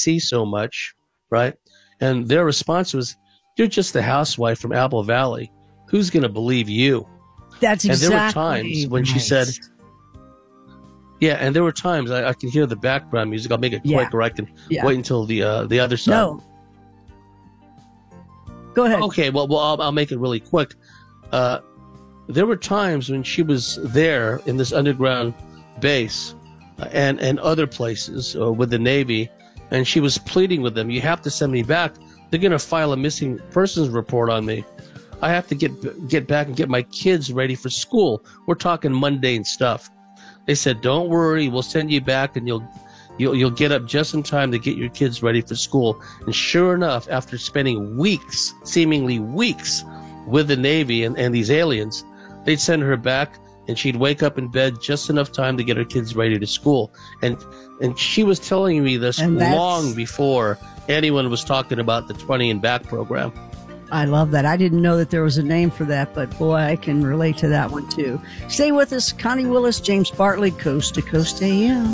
see so much, right? And their response was, "You're just a housewife from Apple Valley. Who's going to believe you?" That's And there were exactly times when she right. said, yeah, and there were times I can hear the background music. I'll make it quick, or I can wait until the other side. No. Go ahead. Okay, well, I'll make it really quick. There were times when she was there in this underground base and other places with the Navy, and she was pleading with them, "You have to send me back. They're going to file a missing persons report on me. I have to get back and get my kids ready for school." We're talking mundane stuff. They said, "Don't worry, we'll send you back, and you'll get up just in time to get your kids ready for school." And sure enough, after spending weeks, seemingly weeks, with the Navy and these aliens, they'd send her back, and she'd wake up in bed just enough time to get her kids ready to school. And she was telling me this long before anyone was talking about the 20 and Back program. I love that. I didn't know that there was a name for that, but boy, I can relate to that one too. Stay with us. Connie Willis, James Bartley, Coast to Coast AM.